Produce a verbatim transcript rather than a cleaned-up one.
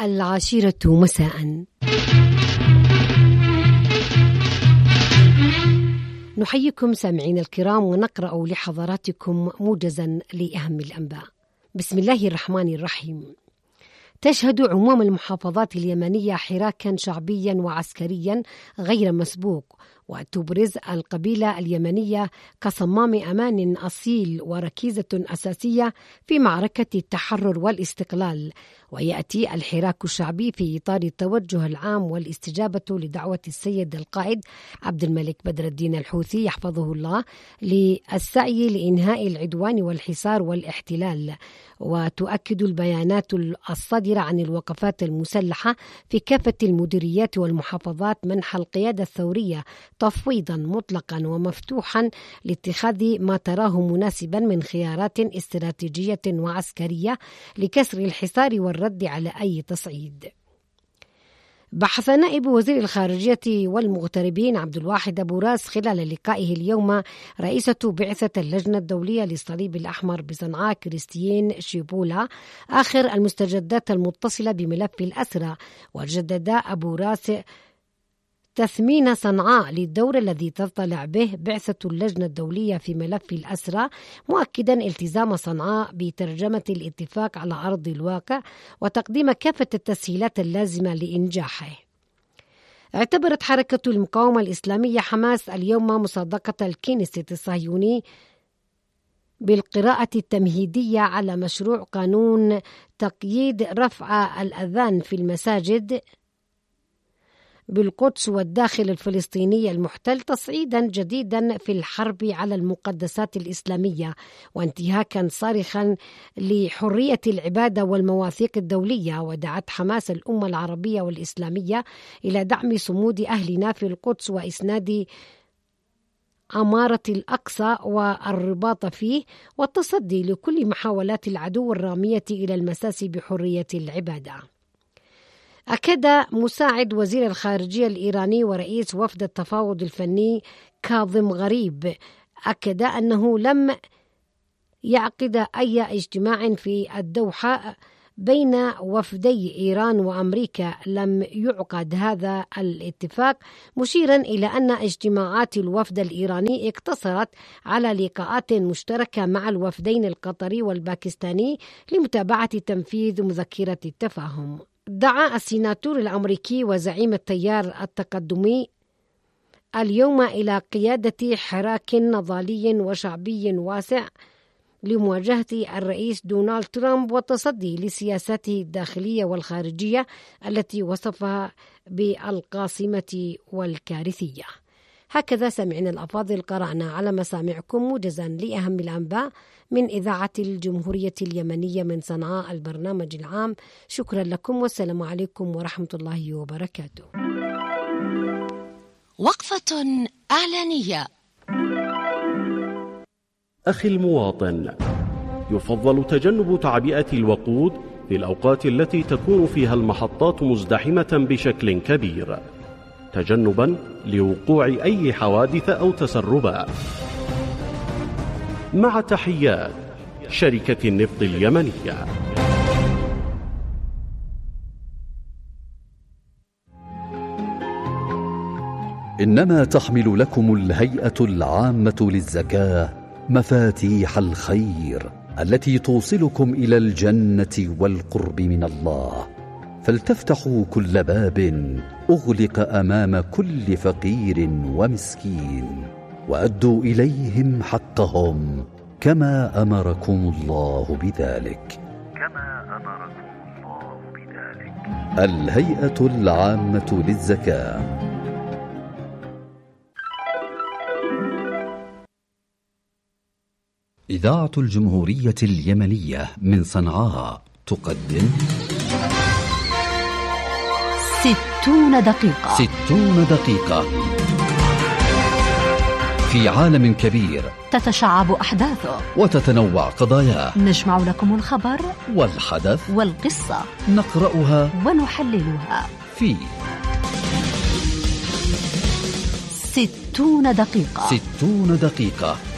العاشرة مساء. نحييكم سامعين الكرام ونقرأ لحضراتكم موجزا لأهم الأنباء. بسم الله الرحمن الرحيم. تشهد عموم المحافظات اليمنية حراكا شعبيا وعسكريا غير مسبوق، وتبرز القبيلة اليمنية كصمام أمان أصيل وركيزة أساسية في معركة التحرر والاستقلال. ويأتي الحراك الشعبي في إطار التوجه العام والاستجابة لدعوة السيد القائد عبد الملك بدر الدين الحوثي يحفظه الله للسعي لإنهاء العدوان والحصار والاحتلال. وتؤكد البيانات الصادرة عن الوقفات المسلحة في كافة المديريات والمحافظات منح القيادة الثورية تفويضا مطلقا ومفتوحا لاتخاذ ما تراه مناسبا من خيارات استراتيجية وعسكرية لكسر الحصار والرد على أي تصعيد. بحث نائب وزير الخارجية والمغتربين عبد الواحد أبو راس خلال لقائه اليوم رئيسة بعثة اللجنة الدولية للصليب الأحمر بصنعاء كريستين شيبولا آخر المستجدات المتصلة بملف الأسرى. وجدد أبو راس تثمين صنعاء للدور الذي تطلع به بعثة اللجنة الدولية في ملف الأسرى، مؤكدا التزام صنعاء بترجمة الاتفاق على أرض الواقع وتقديم كافة التسهيلات اللازمة لإنجاحه. اعتبرت حركة المقاومة الإسلامية حماس اليوم مصادقة الكنيست الصهيوني بالقراءة التمهيدية على مشروع قانون تقييد رفع الأذان في المساجد بالقدس والداخل الفلسطيني المحتل تصعيدا جديدا في الحرب على المقدسات الإسلامية وانتهاكا صارخا لحرية العبادة والمواثيق الدولية. ودعت حماس الأمة العربية والإسلامية إلى دعم صمود أهلنا في القدس وإسناد أمارة الأقصى والرباط فيه والتصدي لكل محاولات العدو الرامية إلى المساس بحرية العبادة. أكد مساعد وزير الخارجية الإيراني ورئيس وفد التفاوض الفني كاظم غريب أكد أنه لم يعقد أي اجتماع في الدوحة بين وفدي إيران وأمريكا، لم يعقد هذا الاتفاق، مشيرا إلى أن اجتماعات الوفد الإيراني اقتصرت على لقاءات مشتركة مع الوفدين القطري والباكستاني لمتابعة تنفيذ مذكرة التفاهم. دعا السيناتور الأمريكي وزعيم التيار التقدمي اليوم إلى قيادة حراك نضالي وشعبي واسع لمواجهة الرئيس دونالد ترامب والتصدي لسياساته الداخلية والخارجية التي وصفها بالقاصمة والكارثية. هكذا سمعنا الأفاضل قرأنا على مسامعكم موجزا لأهم الأنباء من إذاعة الجمهورية اليمنية من صنعاء البرنامج العام. شكرا لكم والسلام عليكم ورحمة الله وبركاته. وقفة إعلانية. أخي المواطن، يفضل تجنب تعبئة الوقود في الأوقات التي تكون فيها المحطات مزدحمة بشكل كبير، تجنبا لوقوع أي حوادث أو تسربات. مع تحيات شركة النفط اليمنية. إنما تحمل لكم الهيئة العامة للزكاة مفاتيح الخير التي توصلكم إلى الجنة والقرب من الله، فلتفتحوا كل باب أغلق أمام كل فقير ومسكين، وأدوا إليهم حقهم كما أمركم الله بذلك. كما أمركم الله بذلك. الهيئة العامة للزكاة. إذاعة الجمهورية اليمنية من صنعاء تقدم ستون دقيقة. ستون دقيقة في عالم كبير تتشعب أحداثه وتتنوع قضاياه، نجمع لكم الخبر والحدث والقصة، نقرأها ونحللها في ستون دقيقة. ستون دقيقة